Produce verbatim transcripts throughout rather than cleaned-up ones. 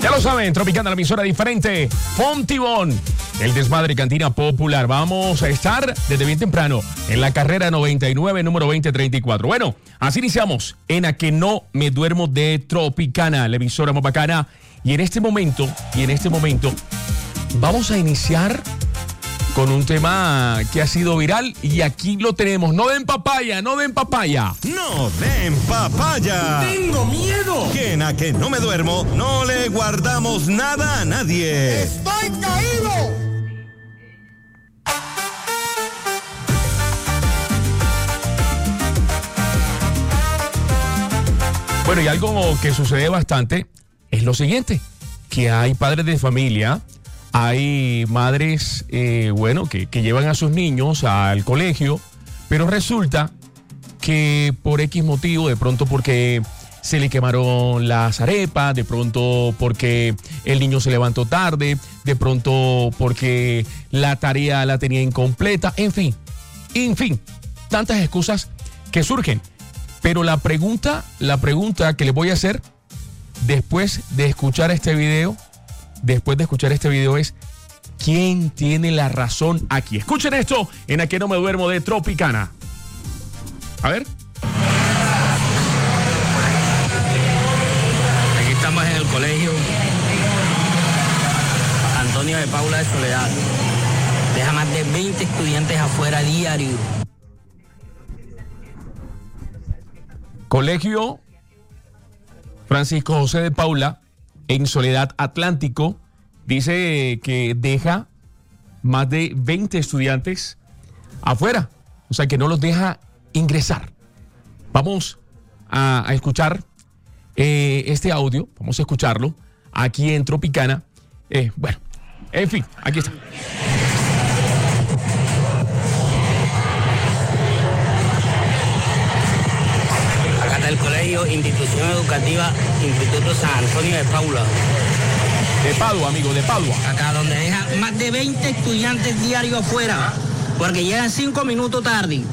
Ya lo saben, Tropicana, la emisora diferente. Fontibón, el desmadre cantina popular. Vamos a estar desde bien temprano en la carrera noventa y nueve, número veinte treinta y cuatro. Bueno, así iniciamos en A Que No Me Duermo de Tropicana, la emisora más bacana. Y en este momento, y en este momento, vamos a iniciar con un tema que ha sido viral y aquí lo tenemos. No den papaya, no den papaya. No den papaya. Tengo miedo. Que en A Que No Me Duermo no le guardamos nada a nadie. Estoy caído. Bueno, y algo que sucede bastante es lo siguiente, que hay padres de familia, hay madres, eh, bueno, que, que llevan a sus niños al colegio, pero resulta que por X motivo, de pronto porque se le quemaron las arepas, de pronto porque el niño se levantó tarde, de pronto porque la tarea la tenía incompleta, en fin, en fin, tantas excusas que surgen. Pero la pregunta, la pregunta que les voy a hacer después de escuchar este video, después de escuchar este video es, ¿quién tiene la razón aquí? Escuchen esto en A Que No Me Duermo de Tropicana. A ver. Aquí estamos en el colegio Antonio de Paula de Soledad. Deja más de veinte estudiantes afuera diario. Colegio Francisco José de Paula, en Soledad Atlántico, dice que deja más de veinte estudiantes afuera, o sea que no los deja ingresar. Vamos a, a escuchar eh, este audio, vamos a escucharlo aquí en Tropicana. Eh, bueno, en fin, aquí está. El colegio, institución educativa, Instituto San Antonio de Paula. De Padua, amigo, de Padua. Acá donde deja más de veinte estudiantes diarios afuera, porque llegan cinco minutos tarde.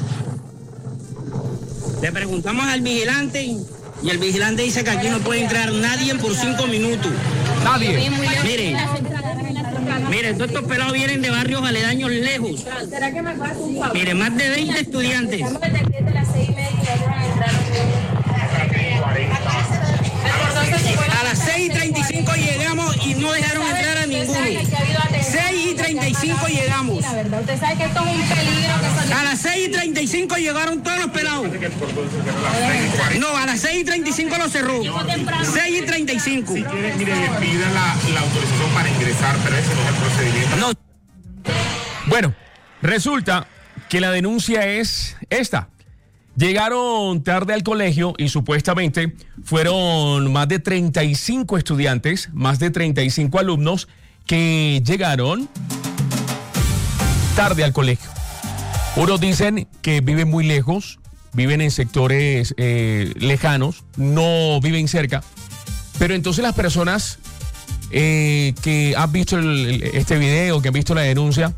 Le preguntamos al vigilante y el vigilante dice que aquí no puede entrar nadie por cinco minutos. Nadie. Miren, miren, todos estos pelados vienen de barrios aledaños lejos. Miren, más de veinte estudiantes. A las seis y treinta y cinco llegamos y no dejaron entrar a ninguno. seis y treinta y cinco llegamos. Usted sabe que esto es un peligro. A las seis y treinta y cinco llegaron todos los pelados. No, a las seis y treinta y cinco lo cerró. seis y treinta y cinco. Si quieren, mire, pidan la, la autorización para ingresar, pero ese no es el procedimiento. No. Bueno, resulta que la denuncia es esta. Llegaron tarde al colegio y supuestamente fueron más de treinta y cinco estudiantes, más de treinta y cinco alumnos que llegaron tarde al colegio. Unos dicen que viven muy lejos, viven en sectores eh, lejanos, no viven cerca, pero entonces las personas eh, que han visto el, el, este video, que han visto la denuncia,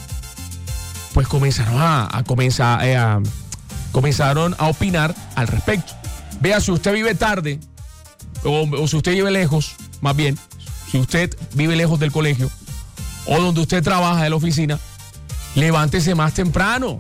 pues comenzaron a, a comenzar eh, a... comenzaron a opinar al respecto. Vea, si usted vive tarde, o, o si usted vive lejos, más bien, si usted vive lejos del colegio, o donde usted trabaja de la oficina, levántese más temprano.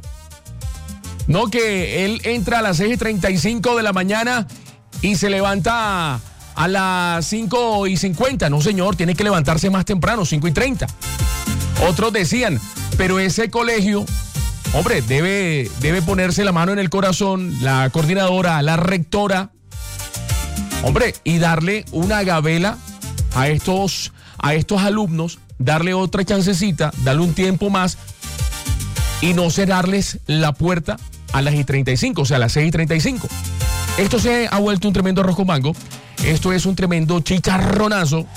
No que él entra a las seis y treinta y cinco de la mañana y se levanta a las cinco y cincuenta. No, señor, tiene que levantarse más temprano, cinco y treinta. Otros decían, pero ese colegio... Hombre, debe, debe ponerse la mano en el corazón, la coordinadora, la rectora, hombre, y darle una gabela a estos, a estos alumnos, darle otra chancecita, darle un tiempo más y no cerrarles la puerta a las y treinta y cinco, o sea, a las seis y treinta y cinco. Esto se ha vuelto un tremendo arroz con mango, esto es un tremendo chicharronazo,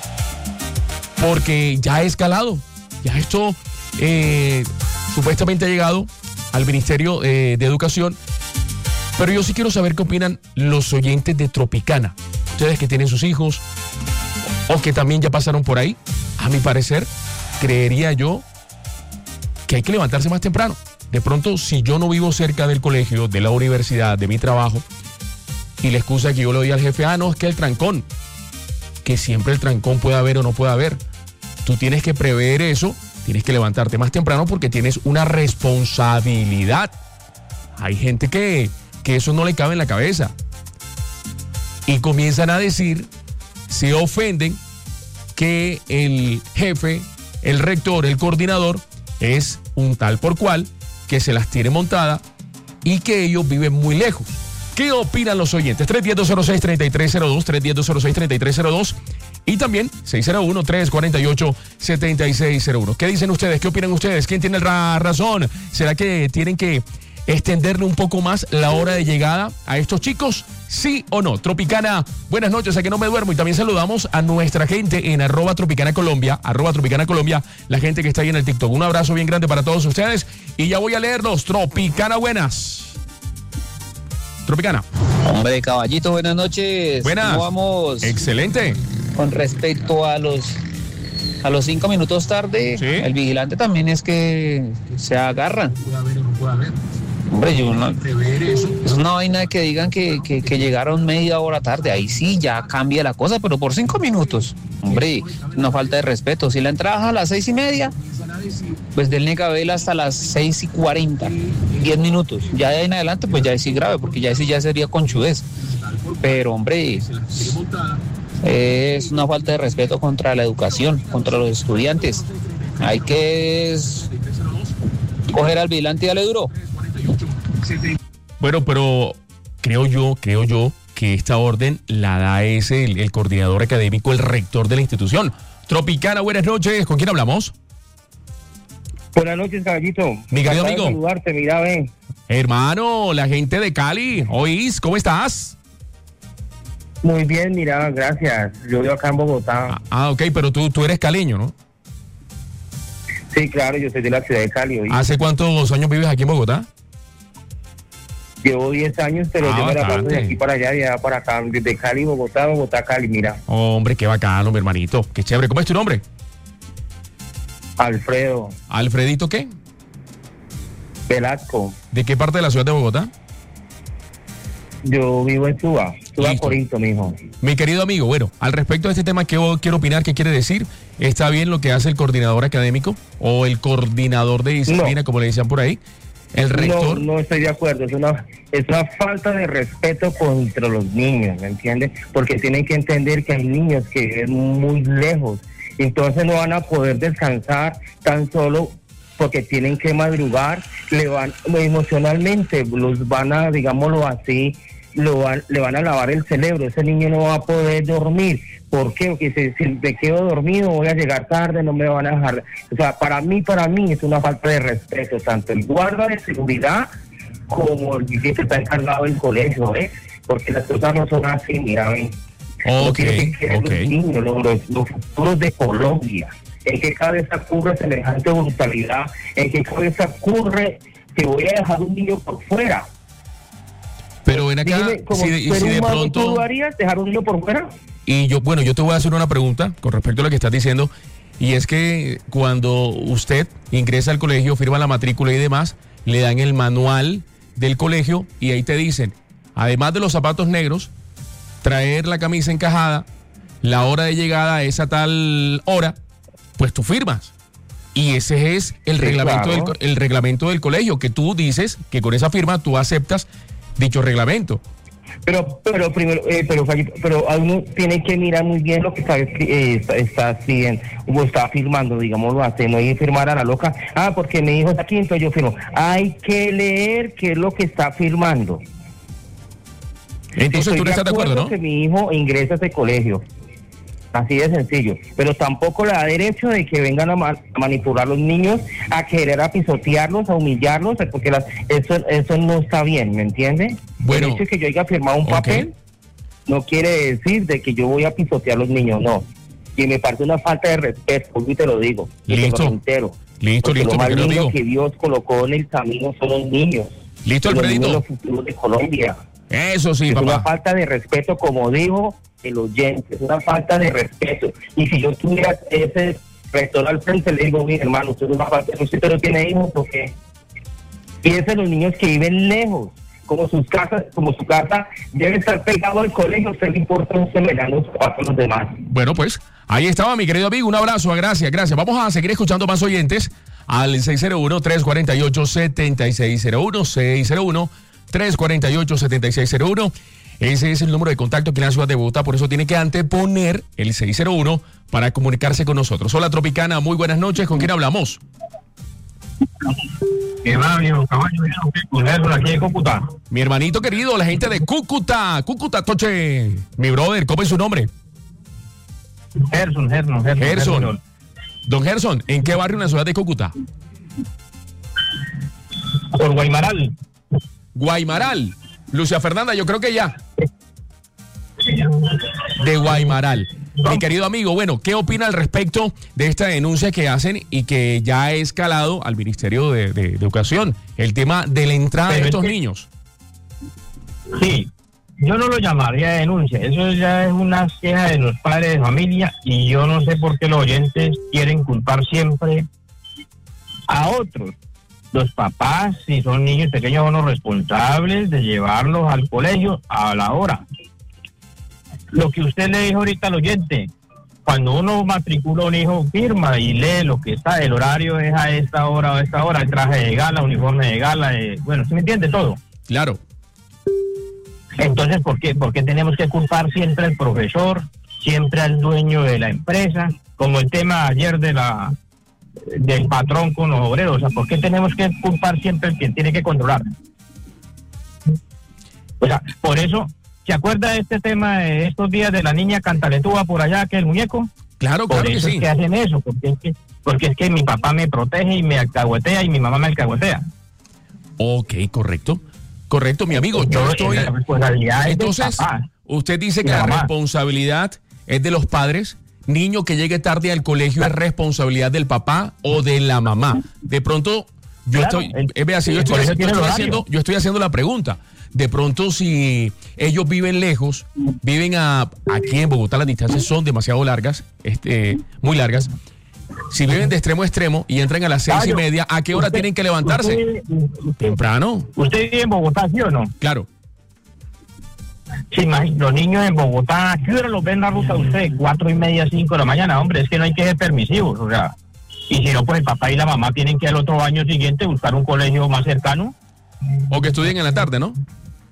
porque ya ha escalado, ya esto... Eh, supuestamente ha llegado al Ministerio eh, de Educación, pero yo sí quiero saber qué opinan los oyentes de Tropicana. Ustedes que tienen sus hijos o que también ya pasaron por ahí, a mi parecer, creería yo que hay que levantarse más temprano. De pronto, si yo no vivo cerca del colegio, de la universidad, de mi trabajo, y la excusa que yo le doy al jefe, ah, no, es que el trancón. que siempre el trancón puede haber o no puede haber. Tú tienes que prever eso, tienes que levantarte más temprano porque tienes una responsabilidad. Hay gente que, que eso no le cabe en la cabeza. Y comienzan a decir, se ofenden que el jefe, el rector, el coordinador es un tal por cual, que se las tiene montada y que ellos viven muy lejos. ¿Qué opinan los oyentes? tres uno cero, dos cero seis, tres tres cero dos, tres uno cero, dos cero seis, tres tres cero dos y también seis cero uno, tres cuatro ocho, siete seis cero uno. ¿Qué dicen ustedes? ¿Qué opinan ustedes? ¿Quién tiene la razón? ¿Será que tienen que extenderle un poco más la hora de llegada a estos chicos? ¿Sí o no? Tropicana, buenas noches, a que no me duermo. Y también saludamos a nuestra gente en arroba Tropicana Colombia, arroba Tropicana Colombia, la gente que está ahí en el TikTok. Un abrazo bien grande para todos ustedes y ya voy a leerlos. Tropicana, buenas. Tropicana. Hombre, caballito, buenas noches. Buenas. ¿Cómo vamos? Excelente. Con respecto a los a los cinco minutos tarde, Sí. el vigilante también es que se agarra. Hombre, yo no, es una vaina de que digan que, que, que llegaron media hora tarde. Ahí sí ya cambia la cosa, pero por cinco minutos. Hombre, una falta de respeto. Si la entrada es a las seis y media, pues del Negabel hasta las seis y cuarenta, diez minutos. Ya de ahí en adelante, pues ya es sí grave, porque ya ese ya sería conchudez. Pero, hombre, es una falta de respeto contra la educación, contra los estudiantes. Hay que es, coger al vigilante y darle duro. Bueno, pero creo yo, creo yo que esta orden la da ese, el, el coordinador académico, el rector de la institución. Tropicana, buenas noches. ¿Con quién hablamos? Buenas noches, caballito. Mi querido Encantado de amigo. saludarte, mira, ven. Hermano, la gente de Cali. ¿Oís? ¿Cómo estás? Muy bien, mira, gracias. Yo vivo acá en Bogotá. Ah, ah, ok, pero tú, tú eres caleño, ¿no? Sí, claro, yo soy de la ciudad de Cali. ¿Oí? ¿Hace cuántos años vives aquí en Bogotá? Llevo diez años, pero Ah, yo me la paso bastante. de aquí para allá, de allá para acá, desde Cali, Bogotá, Bogotá, Cali, mira. Hombre, qué bacano, mi hermanito. Qué chévere. ¿Cómo es tu nombre? Alfredo ¿Alfredito qué? Velasco. ¿De qué parte de la ciudad de Bogotá? Yo vivo en Suba, Suba Listo. Corinto, mijo. Mi querido amigo, bueno, al respecto de este tema, ¿qué quiero opinar? ¿Qué quiere decir? ¿Está bien lo que hace el coordinador académico o el coordinador de disciplina, No. como le decían por ahí? El No, rector. no estoy de acuerdo, es una, es una falta de respeto contra los niños, ¿me entiendes? Porque tienen que entender que hay niños que viven muy lejos, entonces no van a poder descansar tan solo porque tienen que madrugar, le van emocionalmente, los van a, digámoslo así, lo van, le van a lavar el cerebro, ese niño no va a poder dormir. ¿Por qué? Porque si, si me quedo dormido voy a llegar tarde, no me van a dejar. O sea, para mí, para mí es una falta de respeto, tanto el guarda de seguridad como el que está encargado del colegio, ¿eh? Porque las cosas no son así, mira, ¿ven? Ok, Tienen que querer ok. los niños, los, los, los futuros de Colombia. ¿En qué cabeza ocurre semejante brutalidad? ¿En qué cabeza ocurre que voy a dejar un niño por fuera? Pero ven acá, Dime, como si de, ser si de humano, ¿tú pronto... lo harías, dejar un niño por fuera? Y yo, bueno, yo te voy a hacer una pregunta con respecto a lo que estás diciendo. Y es que cuando usted ingresa al colegio, firma la matrícula y demás, le dan el manual del colegio y ahí te dicen, además de los zapatos negros, traer la camisa encajada, la hora de llegada a esa tal hora, pues tú firmas. Y ese es el, Sí, reglamento, claro. del, co- el reglamento del colegio, que tú dices que con esa firma tú aceptas dicho reglamento. Pero, pero primero, eh, pero, Fallito, pero a uno tiene que mirar muy bien lo que está, escri- eh, está, está escribiendo, o está firmando, digámoslo así, no hay que firmar a la loca. Ah, porque mi hijo está aquí, entonces yo firmo. Hay que leer qué es lo que está firmando. Entonces Estoy tú no estás de acuerdo, ¿no? que mi hijo ingrese a ese colegio. Así de sencillo. Pero tampoco le da derecho de que vengan a, ma- a manipular a los niños, a querer a pisotearlos, a humillarlos, porque las, eso, eso no está bien, ¿me entiende? Bueno. El hecho de que yo haya firmado un Ok. papel no quiere decir de que yo voy a pisotear a los niños, no. Y me parece una falta de respeto, y te lo digo. Y te lo Listo. reitero. Listo, Porque listo, lo mi más querido lindo amigo. que Dios colocó en el camino son los niños. Listo, Los niños, Alfredito. los futuros de Colombia. Eso sí, Es una papá. falta de respeto, como dijo el oyente, es una falta de respeto. Y si yo tuviera ese rector al frente, le digo, mire, hermano, usted no va a falta, usted no tiene hijos, ¿por qué? Piensa en los niños que viven lejos, como sus casas, como su casa debe estar pegado al colegio, se le importa un semejante a los demás. Bueno, pues ahí estaba mi querido amigo, un abrazo, gracias, gracias. Vamos a seguir escuchando más oyentes al seis cero uno, tres cuatro ocho, siete seis cero uno, seis cero uno, tres cuatro ocho, siete seis cero uno. Ese es el número de contacto aquí en la ciudad de Bogotá, por eso tiene que anteponer el seis cero uno para comunicarse con nosotros. Hola Tropicana, muy buenas noches, ¿con quién hablamos? Mi hermano, caballo, con Gerson aquí en Cúcuta. Mi hermanito querido, la gente de Cúcuta, Cúcuta, Toche. Mi brother, ¿cómo es su nombre? Gerson, Gerson, Gerson. Gerson. Don Gerson, ¿en qué barrio en la ciudad de Cúcuta? Por Guaymaral. Guaymaral. Lucia Fernanda, yo creo que ya. De Guaymaral. Mi querido amigo, bueno, ¿qué opina al respecto de esta denuncia que hacen y que ya ha escalado al Ministerio de, de, de Educación? El tema de la entrada Pero de estos que, niños. Sí, yo no lo llamaría denuncia. Eso ya es una queja de los padres de familia y yo no sé por qué los oyentes quieren culpar siempre a otros. Los papás, si son niños pequeños, son los responsables de llevarlos al colegio a la hora. Lo que usted le dijo ahorita al oyente, cuando uno matricula a un hijo, firma y lee lo que está, el horario es a esta hora o a esta hora, el traje de gala, uniforme de gala, eh, bueno, ¿se me entiende todo? Claro. Entonces, ¿por qué? ¿Por qué tenemos que culpar siempre al profesor, siempre al dueño de la empresa, como el tema ayer de la del patrón con los obreros? O sea, ¿por qué tenemos que culpar siempre al que tiene que controlar? O sea, por eso... ¿Se acuerda de este tema de estos días de la niña cantaletúa por allá, que el muñeco? Claro, claro por eso que sí. Es que hacen eso, porque es que, porque es que mi papá me protege y me alcahuetea y mi mamá me alcahuetea. Ok, correcto. Correcto, mi amigo. Yo Entonces, estoy... la responsabilidad es Entonces, papá, usted dice que la mamá. responsabilidad es de los padres. Niño que llegue tarde al colegio es responsabilidad del papá o de la mamá. De pronto, yo Claro, estoy... el- eh, vea, si yo el estoy, colegio yo tiene estoy el haciendo, horario. yo estoy haciendo la pregunta. De pronto, si ellos viven lejos, viven a, aquí en Bogotá, las distancias son demasiado largas, este, muy largas. Si viven de extremo a extremo y entran a las seis y Claro. media, ¿a qué hora Usted- tienen que levantarse? Usted, Temprano, usted vive en Bogotá, ¿sí o no? claro. Sí, imagi- los niños en Bogotá, ¿a qué hora los ven en la ruta usted? Cuatro y media, cinco de la mañana, hombre, es que no hay que ser permisivos, o sea, y si no, pues el papá y la mamá tienen que al otro año siguiente buscar un colegio más cercano. O que estudien en la tarde, ¿no?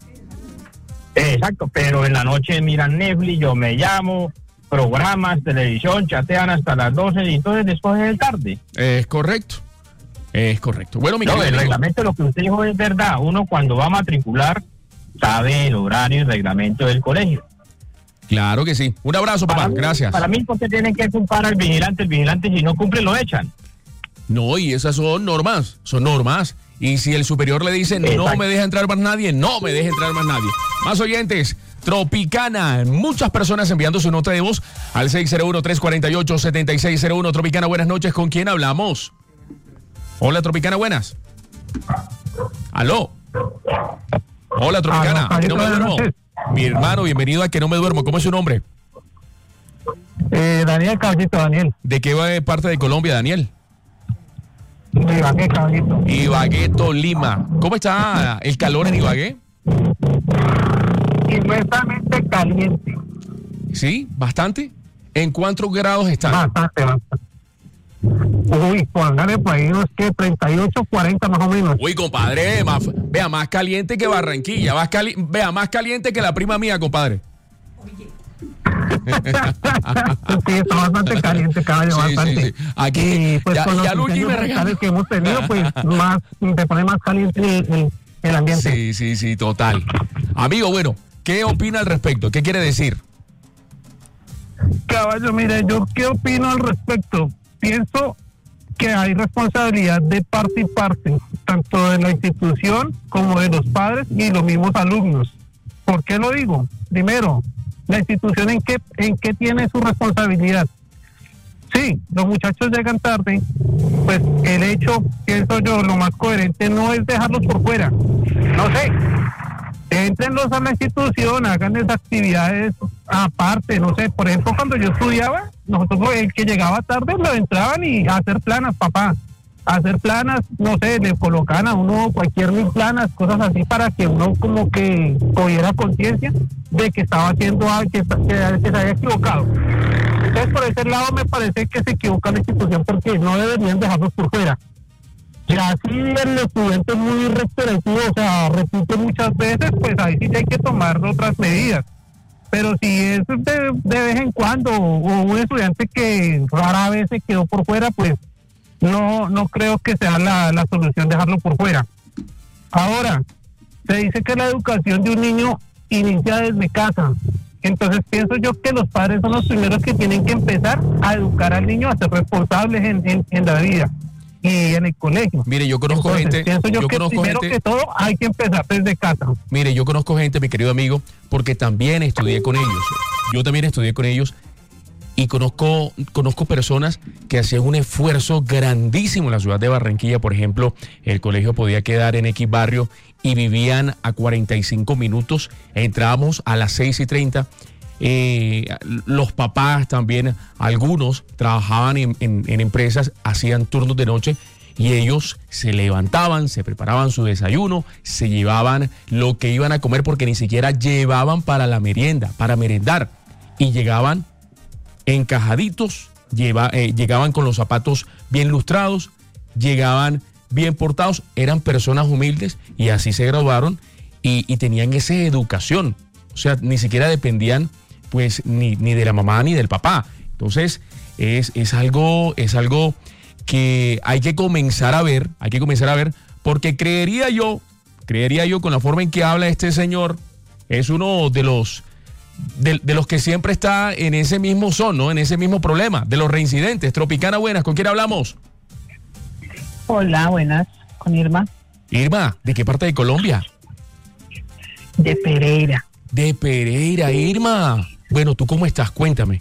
Eh, Exacto, pero en la noche miran Netflix, yo me llamo, programas, televisión, chatean hasta las doce y entonces después es tarde. Es correcto. Es correcto. Bueno, mi No, querido el amigo, reglamento, lo que usted dijo es verdad. Uno cuando va a matricular sabe el horario y reglamento del colegio. claro que sí. Un abrazo, papá. Para mí- Gracias. Para mí, porque tienen que culpar al vigilante, el vigilante si no cumple lo echan. No, y esas son normas, son normas. Y si el superior le dice, no Exacto. me deja entrar más nadie, no me deja entrar más nadie. Más oyentes, Tropicana, muchas personas enviando su nota de voz al seis cero uno, tres cuatro ocho, siete seis cero uno. Tropicana, buenas noches, ¿con quién hablamos? Hola, Tropicana, buenas. Aló. Hola, Tropicana, Aló, ¿a que no me buenas duermo? noches. Mi hermano, bienvenido a Que No Me Duermo. ¿Cómo es su nombre? Eh, Daniel Caballito, Daniel. ¿De qué va de parte de Colombia, Daniel? De Ibagué, Caballito. Ibagué, Tolima. ¿Cómo está el calor en Ibagué? Inmensamente caliente. ¿Sí? ¿Bastante? ¿En cuántos grados están? Bastante, bastante. Uy, póngale por ahí unos que treinta y ocho, cuarenta más o menos. Uy, compadre, más, vea, más caliente que Barranquilla, más cali- vea, más caliente que la prima mía, compadre. Sí, está bastante caliente, caballo, Sí, sí, bastante. sí. Aquí, y pues ya- con los ya Luchi me incendios regañó. forestales que hemos tenido, pues más, se pone más caliente el, el- el ambiente. Sí, sí, sí, total. Amigo, bueno, ¿qué opina al respecto? ¿Qué quiere decir? Caballo, mire, yo qué opino al respecto. Pienso que hay responsabilidad de parte y parte, tanto de la institución como de los padres y los mismos alumnos. ¿Por qué lo digo? Primero, la institución en qué, en qué tiene su responsabilidad. Sí, los muchachos llegan tarde, pues el hecho, pienso yo, lo más coherente no es dejarlos por fuera. No sé, éntrenlos a la institución, hagan esas actividades aparte, no sé, por ejemplo, cuando yo estudiaba, nosotros el que llegaba tarde lo entraban y a hacer planas, papá, hacer planas, no sé, le colocan a uno cualquier mil planas, cosas así, para que uno como que tuviera conciencia de que estaba haciendo algo, que, que, que se había equivocado. Entonces, por ese lado me parece que se equivoca la institución, porque no deberían dejarlos por fuera. Ya si el estudiante es muy reiterativo, o sea, repite muchas veces, pues ahí sí hay que tomar otras medidas. Pero si es de, de vez en cuando, o un estudiante que rara vez se quedó por fuera, pues no no creo que sea la, la solución dejarlo por fuera. Ahora, se dice que la educación de un niño inicia desde casa. Entonces pienso yo que los padres son los primeros que tienen que empezar a educar al niño a ser responsables en, en, en la vida y en el colegio. Mire, yo conozco Entonces, gente, pienso yo, yo que conozco primero gente, que todo hay que empezar desde casa. Mire, yo conozco gente, mi querido amigo, porque también estudié con ellos. Yo también estudié con ellos y conozco, conozco personas que hacían un esfuerzo grandísimo en la ciudad de Barranquilla. Por ejemplo, el colegio podía quedar en X barrio y vivían a cuarenta y cinco minutos. Entrábamos a las seis y treinta. Eh, los papás también, algunos trabajaban en, en, en empresas, hacían turnos de noche y ellos se levantaban, se preparaban su desayuno, se llevaban lo que iban a comer, porque ni siquiera llevaban para la merienda, para merendar, y llegaban encajaditos, lleva, eh, llegaban con los zapatos bien lustrados, llegaban bien portados, eran personas humildes y así se graduaron y, y tenían esa educación. O sea, ni siquiera dependían pues ni, ni de la mamá ni del papá. Entonces es, es algo, es algo que hay que comenzar a ver, hay que comenzar a ver, porque creería yo, creería yo con la forma en que habla este señor, es uno de los de, de los que siempre está en ese mismo son, ¿no? En ese mismo problema, de los reincidentes. Tropicana, buenas, ¿con quién hablamos? Hola, buenas, con Irma. Irma, ¿de qué parte de Colombia? De Pereira. De Pereira, Irma. Bueno, ¿tú cómo estás? Cuéntame.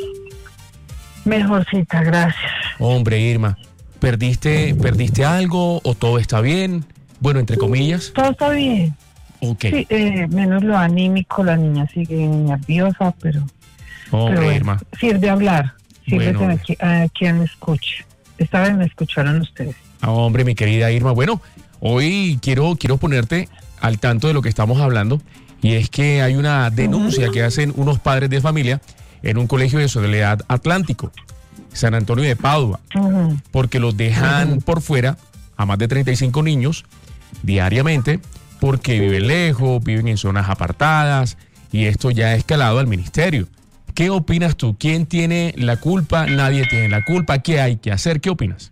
Mejorcita, gracias. Hombre, Irma, ¿perdiste, ¿perdiste algo o todo está bien? Bueno, entre comillas. Todo está bien. Ok. Sí, eh, menos lo anímico, la niña sigue nerviosa, pero... Hombre, pero bueno, Irma. sirve hablar, sirve Bueno. tener que, a quien me escuche. Esta vez me escucharon ustedes. Ah, hombre, mi querida Irma. Bueno, hoy quiero, quiero ponerte al tanto de lo que estamos hablando, y es que hay una denuncia que hacen unos padres de familia en un colegio de Soledad Atlántico, San Antonio de Padua, Uh-huh. porque los dejan por fuera a más de treinta y cinco niños diariamente, porque viven lejos, viven en zonas apartadas, y esto ya ha escalado al ministerio. ¿Qué opinas tú? ¿Quién tiene la culpa? Nadie tiene la culpa. ¿Qué hay que hacer? ¿Qué opinas?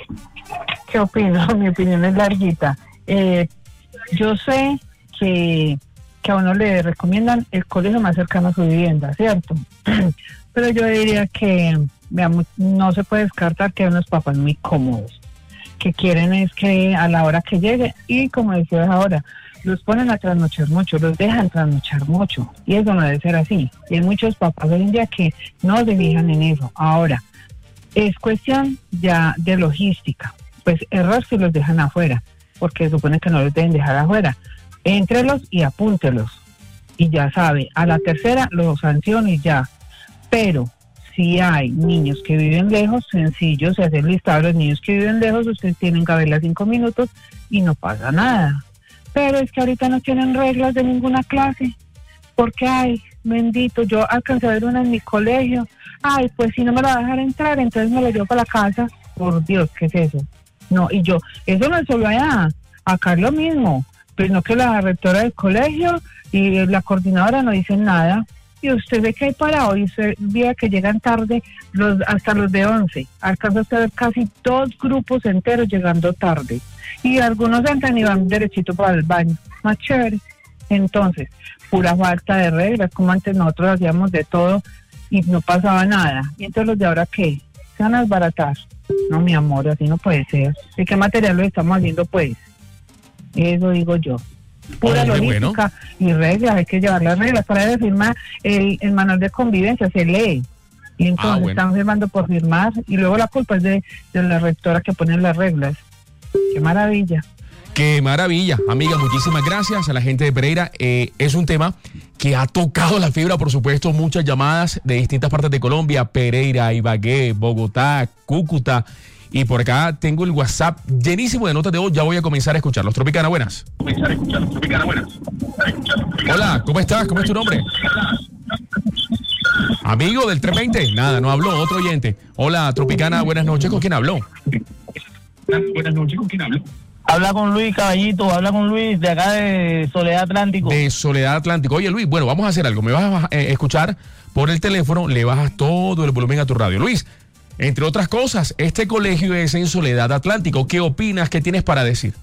¿Qué opino? Mi opinión es larguita. Eh, yo sé que, que a uno le recomiendan el colegio más cercano a su vivienda, ¿cierto? Pero yo diría que veamos, no se puede descartar que hay unos papás muy cómodos, que quieren es que a la hora que llegue, y como decías ahora, los ponen a trasnochar mucho, los dejan trasnochar mucho, y eso no debe ser así. Y hay muchos papás hoy en día que no se fijan en eso. Ahora, es cuestión ya de logística. Pues error si los dejan afuera, porque se supone que no los deben dejar afuera. Éntrelos y apúntelos, y ya sabe, a la tercera los sancione y ya. Pero si hay niños que viven lejos, sencillo, se hace el listado de los niños que viven lejos, ustedes tienen que verla cinco minutos y no pasa nada. Pero es que ahorita no tienen reglas de ninguna clase, porque ay, bendito, yo alcancé a ver una en mi colegio, ay, pues si no me la va a dejar entrar, entonces me la llevo para la casa. Por Dios, ¿qué es eso? No, y yo, eso no es solo allá, acá es lo mismo, pues no, que la rectora del colegio y la coordinadora no dicen nada, y usted ve que hay parado, y usted ve que llegan tarde los hasta los de once, alcanza a ver casi dos grupos enteros llegando tarde, y algunos entran y van derechito para el baño, más chévere. Entonces, pura falta de reglas, como antes nosotros hacíamos de todo y no pasaba nada, y entonces los de ahora, ¿qué? Se van a desbaratar. No, mi amor, así no puede ser. ¿De qué material lo estamos haciendo, pues? Eso digo yo. Pura Hombre, logística y reglas, hay que llevar las reglas. Para de firmar el, el manual de convivencia, se lee. Y entonces Ah, bueno. están firmando por firmar, y luego la culpa es de, de la rectora que pone las reglas. ¡Qué maravilla! Qué maravilla, amiga, muchísimas gracias a la gente de Pereira. Eh, es un tema que ha tocado la fibra, por supuesto, muchas llamadas de distintas partes de Colombia, Pereira, Ibagué, Bogotá, Cúcuta, Y por acá tengo el WhatsApp llenísimo de notas de voz. Ya voy a comenzar a escucharlos. Tropicana, buenas. Comenzar a escucharlos. Tropicana, buenas. Hola, ¿cómo estás? ¿Cómo es tu nombre? Amigo del trescientos veinte. Nada, no habló. Otro oyente. Hola, Tropicana, buenas noches. ¿Con quién habló? Buenas noches. ¿Con quién habló? Habla con Luis, caballito. Habla con Luis de acá de Soledad Atlántico. De Soledad Atlántico. Oye, Luis, bueno, vamos a hacer algo. Me vas a eh, escuchar por el teléfono. Le bajas todo el volumen a tu radio. Luis, entre otras cosas, este colegio es en Soledad Atlántico. ¿Qué opinas? ¿Qué tienes para decir?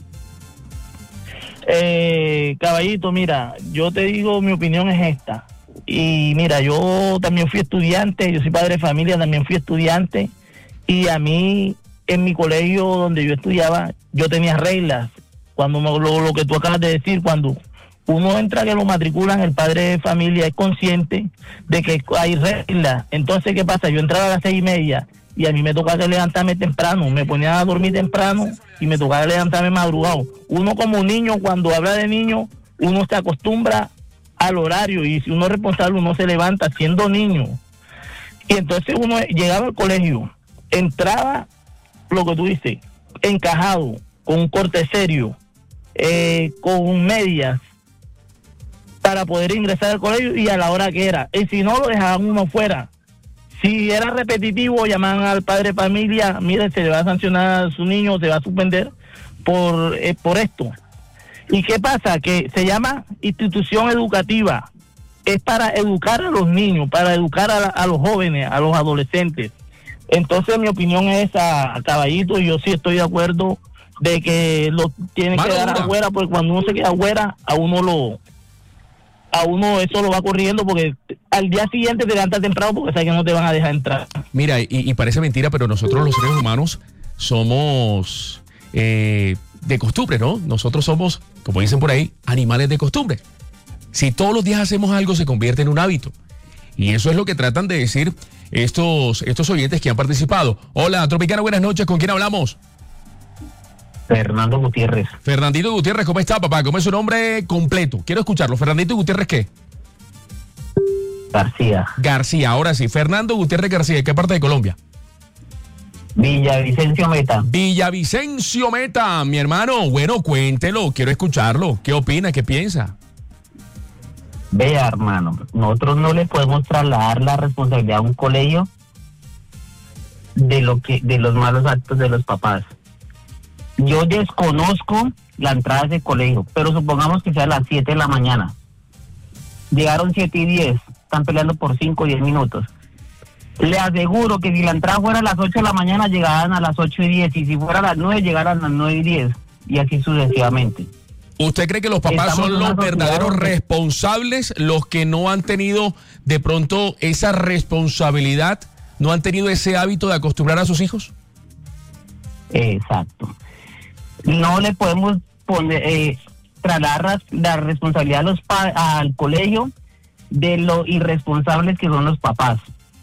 Eh, caballito, mira, yo te digo, mi opinión es esta. Y mira, yo también fui estudiante, yo soy padre de familia, también fui estudiante. Y a mí, en mi colegio donde yo estudiaba, yo tenía reglas. Cuando me, lo, lo que tú acabas de decir, cuando uno entra que lo matriculan, el padre de familia es consciente de que hay reglas. Entonces, ¿qué pasa? Yo entraba a las seis y media y a mí me tocaba levantarme temprano, me ponía a dormir temprano y me tocaba levantarme madrugado. Uno como niño, cuando habla de niño, uno se acostumbra al horario y si uno es responsable, uno se levanta siendo niño. Y entonces uno llegaba al colegio, entraba, lo que tú dices, encajado, con un corte serio, eh, con medias, para poder ingresar al colegio y a la hora que era. Y si no, lo dejaban uno fuera. Si era repetitivo, llamaban al padre de familia, mire, se le va a sancionar a su niño, se va a suspender por, eh, por esto. ¿Y qué pasa? Que se llama institución educativa. Es para educar a los niños, para educar a, la, a los jóvenes, a los adolescentes. Entonces, mi opinión es esa, caballito, y yo sí estoy de acuerdo de que lo tienen que dar afuera, porque cuando uno se queda afuera, a uno lo... a uno eso lo va corriendo porque al día siguiente te levantas temprano porque sabes que no te van a dejar entrar. Mira, y, y parece mentira, pero nosotros los seres humanos somos eh, de costumbre, ¿no? Nosotros somos, como dicen por ahí, animales de costumbre. Si todos los días hacemos algo, se convierte en un hábito. Y eso es lo que tratan de decir estos, estos oyentes que han participado. Hola, Tropicana, buenas noches. ¿Con quién hablamos? Fernando Gutiérrez. Fernandito Gutiérrez, ¿cómo está, papá? ¿Cómo es su nombre completo? Quiero escucharlo. ¿Fernandito Gutiérrez qué? García. García, ahora sí. Fernando Gutiérrez García, ¿de qué parte de Colombia? Villavicencio Meta. Villavicencio Meta, mi hermano. Bueno, cuéntelo, quiero escucharlo. ¿Qué opina? ¿Qué piensa? Vea, hermano, nosotros no le podemos trasladar la responsabilidad a un colegio de lo que, de los malos actos de los papás. Yo desconozco la entrada de ese colegio, pero supongamos que sea a las siete de la mañana. Llegaron siete y diez, están peleando por cinco o diez minutos. Le aseguro que si la entrada fuera a las ocho de la mañana, llegaran a las ocho y diez, y si fuera a las nueve, llegaran a las nueve y diez, y así sucesivamente. ¿Usted cree que los papás Estamos son los verdaderos donde... responsables, los que no han tenido de pronto esa responsabilidad, no han tenido ese hábito de acostumbrar a sus hijos? Exacto. No le podemos poner eh, trasladar la responsabilidad a los pa- al colegio de lo irresponsables que son los papás.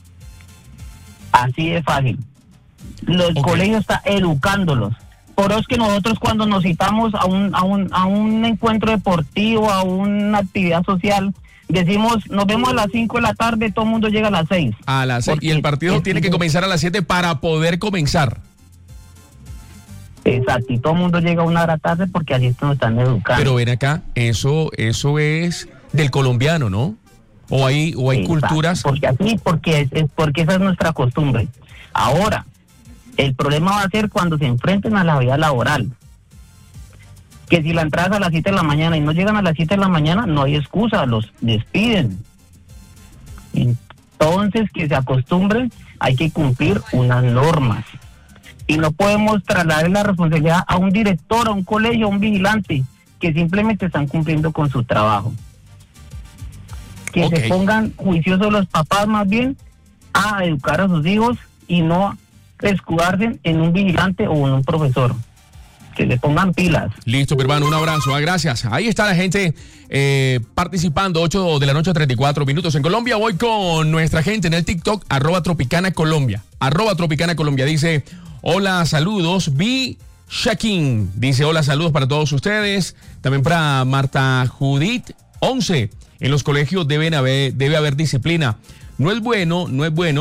Así de fácil. El okay. colegio está educándolos. Por eso es que nosotros cuando nos citamos a un, a un, a un encuentro deportivo, a una actividad social, decimos, nos vemos a las cinco de la tarde, todo el mundo llega a las seis. A las seis. Y el partido es, tiene que comenzar a las siete para poder comenzar. Exacto, y todo el mundo llega una hora tarde porque así nos están educando. Pero ven acá, eso eso es del colombiano, ¿no? O hay o hay Exacto, culturas. Porque así, porque es, es porque esa es nuestra costumbre. Ahora, el problema va a ser cuando se enfrenten a la vida laboral. Que si la entrada es a las siete de la mañana y no llegan a las siete de la mañana, no hay excusa, los despiden. Entonces, que se acostumbren, hay que cumplir unas normas. Y no podemos trasladar la responsabilidad a un director, a un colegio, a un vigilante, que simplemente están cumpliendo con su trabajo. Que okay. se pongan juiciosos los papás más bien a educar a sus hijos y no escudarse en un vigilante o en un profesor. Que le pongan pilas. Listo, mi hermano, un abrazo, ah, gracias. Ahí está la gente eh, participando, ocho de la noche, treinta y cuatro minutos. En Colombia voy con nuestra gente en el TikTok, arroba Tropicana Colombia. Arroba Tropicana Colombia, dice... Hola, saludos. Vi Shaquín dice hola, saludos para todos ustedes. También para Marta Judith, once. En los colegios deben haber, debe haber disciplina. No es bueno, no es bueno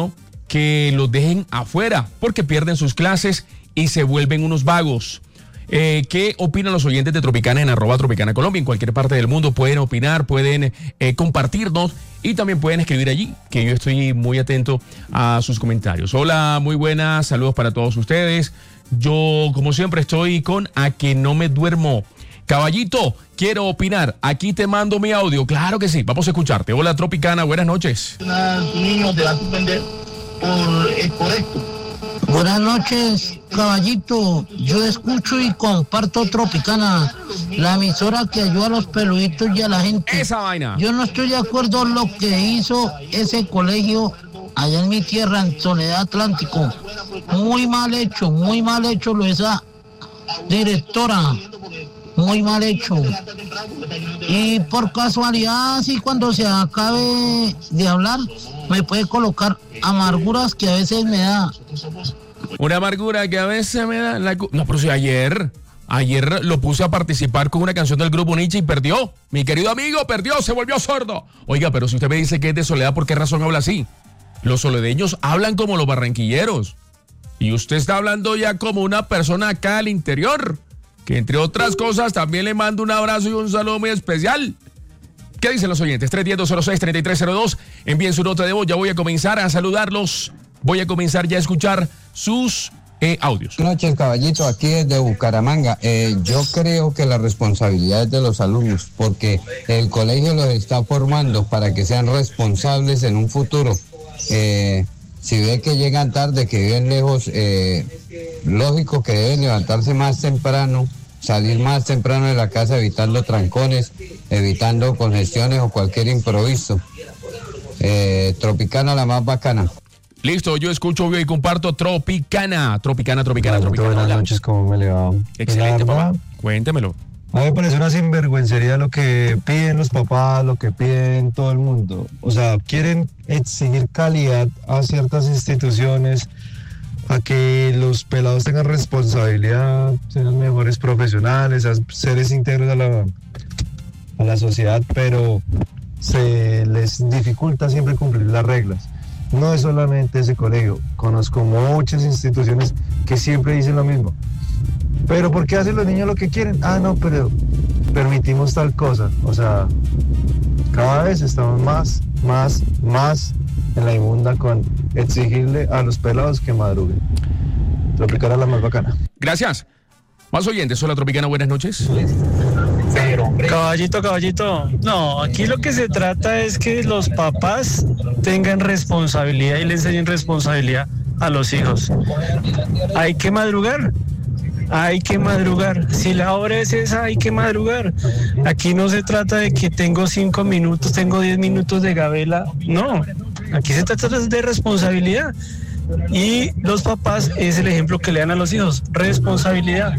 que los dejen afuera porque pierden sus clases y se vuelven unos vagos. Eh, ¿Qué opinan los oyentes de Tropicana en arroba Tropicana Colombia? En cualquier parte del mundo pueden opinar, pueden eh, compartirnos y también pueden escribir allí, que yo estoy muy atento a sus comentarios. Hola, muy buenas, saludos para todos ustedes. Yo, como siempre, estoy con A Que No Me Duermo. Caballito, quiero opinar. Aquí te mando mi audio. Claro que sí, vamos a escucharte. Hola, Tropicana, buenas noches. Tu niño te va a suspender por, es por esto. Buenas noches, caballito. Yo escucho y comparto Tropicana, la emisora que ayuda a los peluditos y a la gente. Esa vaina. Yo no estoy de acuerdo en lo que hizo ese colegio allá en mi tierra, en Soledad Atlántico. Muy mal hecho, muy mal hecho lo esa directora. Muy mal hecho. Y por casualidad, así cuando se acabe de hablar, me puede colocar amarguras que a veces me da. Una amargura que a veces me da la... No, pero si ayer, ayer lo puse a participar con una canción del grupo Nietzsche y perdió. Mi querido amigo perdió, se volvió sordo. Oiga, pero si usted me dice que es de Soledad, ¿por qué razón habla así? Los soledeños hablan como los barranquilleros. Y usted está hablando ya como una persona acá al interior, que entre otras cosas también le mando un abrazo y un saludo muy especial. ¿Qué dicen los oyentes? tres uno cero, cero seis, tres tres cero dos. Envíen su nota de voz. Ya voy a comenzar a saludarlos. Voy a comenzar ya a escuchar sus eh, audios. Buenas noches, caballito. Aquí desde Bucaramanga. Eh, yo creo que la responsabilidad es de los alumnos, porque el colegio los está formando para que sean responsables en un futuro. Eh, si ve que llegan tarde, que viven lejos, eh, lógico que deben levantarse más temprano, salir más temprano de la casa, evitando trancones, evitando congestiones o cualquier improviso. Eh, Tropicana, la más bacana. Listo, yo escucho y comparto Tropicana, Tropicana, Tropicana, Bueno, Tropicana. buenas Hola. noches, ¿cómo me le va? Excelente, La verdad, papá. Cuéntemelo. A mí me parece una sinvergüencería lo que piden los papás, lo que piden todo el mundo. O sea, quieren exigir calidad a ciertas instituciones, a que los pelados tengan responsabilidad, sean mejores profesionales, sean seres íntegros a la, a la sociedad, pero se les dificulta siempre cumplir las reglas. No es solamente ese colegio, conozco muchas instituciones que siempre dicen lo mismo. Pero ¿por qué hacen los niños lo que quieren? Ah, no, pero permitimos tal cosa. O sea, cada vez estamos más, más, más en la inmunda con exigirle a los pelados que madruguen. Tropicana la más bacana. Gracias. Más oyentes, hola Tropicana, buenas noches. Caballito, caballito. No, aquí lo que se trata es que los papás tengan responsabilidad y le enseñen responsabilidad a los hijos. Hay que madrugar. Hay que madrugar. Si la hora es esa, hay que madrugar. Aquí no se trata de que tengo cinco minutos, tengo diez minutos de gabela. No, aquí se trata de responsabilidad. Y los papás es el ejemplo que le dan a los hijos. Responsabilidad.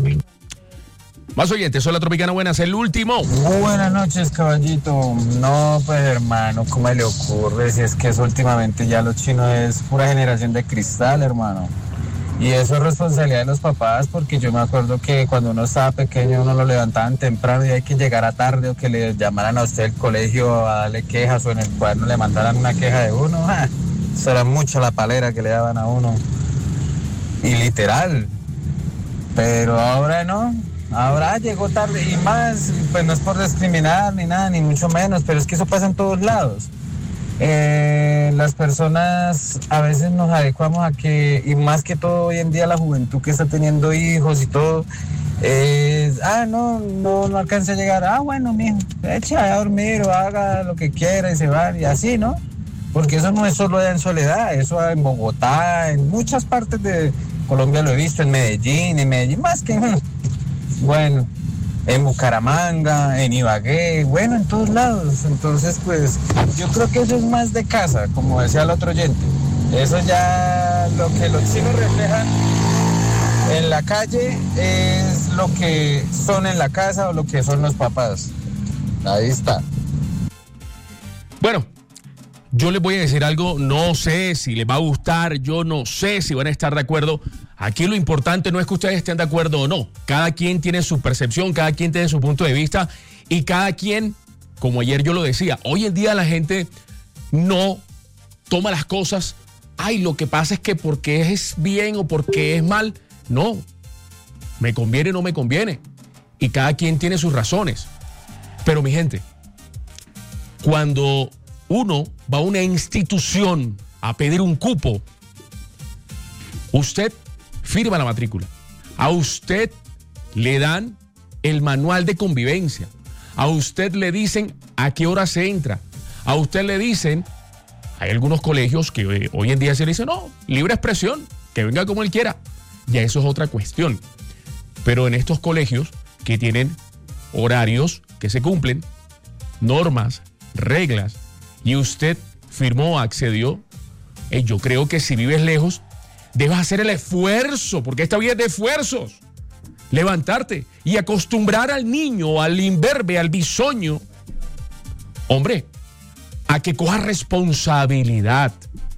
Más oyentes, hola Tropicana, buenas. El último. Buenas noches, caballito. No, pues hermano, ¿cómo le ocurre? Si es que eso últimamente ya los chinos es pura generación de cristal, hermano. Y eso es responsabilidad de los papás, porque yo me acuerdo que cuando uno estaba pequeño uno lo levantaban temprano y hay que llegar a tarde o que le llamaran a usted el colegio a darle quejas o en el cuaderno le mandaran una queja de uno. ¡Ja! Eso era mucho la palera que le daban a uno. Y literal. Pero ahora no. Ahora llegó tarde y más, pues no es por discriminar ni nada, ni mucho menos, pero es que eso pasa en todos lados. Eh, las personas a veces nos adecuamos a que, y más que todo hoy en día la juventud que está teniendo hijos y todo, eh, ah, no, no, no alcancé a llegar, ah, bueno, mijo, eche a dormir o haga lo que quiera y se va, y así, ¿no? Porque eso no es solo allá en Soledad, eso en Bogotá, en muchas partes de Colombia lo he visto, en Medellín, en Medellín, más que, bueno, en Bucaramanga, en Ibagué, bueno, en todos lados. Entonces, pues, yo creo que eso es más de casa, como decía el otro oyente. Eso ya, lo que los chinos reflejan en la calle es lo que son en la casa o lo que son los papás. Ahí está. Bueno, yo les voy a decir algo, no sé si les va a gustar, yo no sé si van a estar de acuerdo. Aquí lo importante no es que ustedes estén de acuerdo o no. Cada quien tiene su percepción, cada quien tiene su punto de vista y cada quien, como ayer yo lo decía, hoy en día la gente no toma las cosas ay, lo que pasa es que porque es bien o porque es mal. No, me conviene o no me conviene. Y cada quien tiene sus razones. Pero mi gente, cuando uno va a una institución a pedir un cupo, usted firma la matrícula. A usted le dan el manual de convivencia. A usted le dicen a qué hora se entra. A usted le dicen, hay algunos colegios que eh, hoy en día se le dicen, no, libre expresión, que venga como él quiera. Ya eso es otra cuestión. Pero en estos colegios que tienen horarios que se cumplen, normas, reglas, y usted firmó, accedió, eh, yo creo que si vives lejos, debes hacer el esfuerzo, porque esta vida es de esfuerzos. Levantarte y acostumbrar al niño, al imberbe, al bisoño, hombre, a que coja responsabilidad.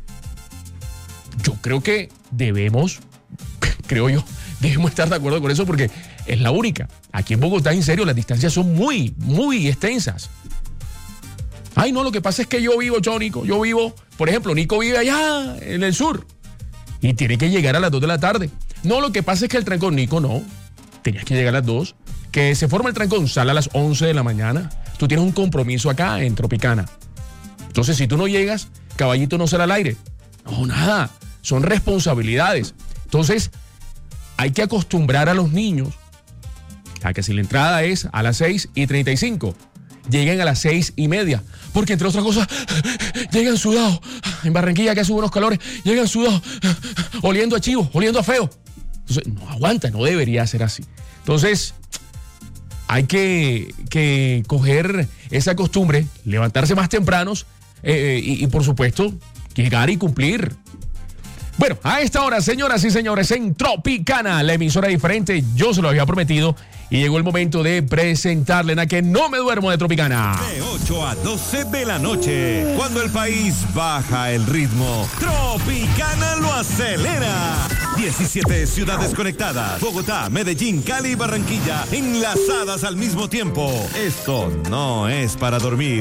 Yo creo que debemos, creo yo, debemos estar de acuerdo con eso porque es la única. Aquí en Bogotá, en serio, las distancias son muy, muy extensas. Ay, no, lo que pasa es que yo vivo, yo, Nico, yo vivo, por ejemplo, Nico vive allá en el sur y tiene que llegar a las dos de la tarde. No, lo que pasa es que el trancón, Nico, no. Tenías que llegar a las dos. Que se forma el trancón, sale a las once de la mañana. Tú tienes un compromiso acá en Tropicana. Entonces, si tú no llegas, caballito no sale al aire. No, nada. Son responsabilidades. Entonces, hay que acostumbrar a los niños a que si la entrada es a las seis y treinta y cinco, lleguen a las seis y media. Porque, entre otras cosas, llegan sudados. En Barranquilla, que hace unos calores, llegan sudados, oliendo a chivo, oliendo a feo. Entonces, no aguanta, no debería ser así. Entonces, hay que, que coger esa costumbre, levantarse más tempranos eh, y, y, por supuesto, llegar y cumplir. Bueno, a esta hora, señoras y señores, en Tropicana, la emisora diferente, yo se lo había prometido y llegó el momento de presentarle a que no me duermo de Tropicana. De ocho a doce de la noche, cuando el país baja el ritmo, Tropicana lo acelera. diecisiete ciudades conectadas, Bogotá, Medellín, Cali y Barranquilla, enlazadas al mismo tiempo. Esto no es para dormir.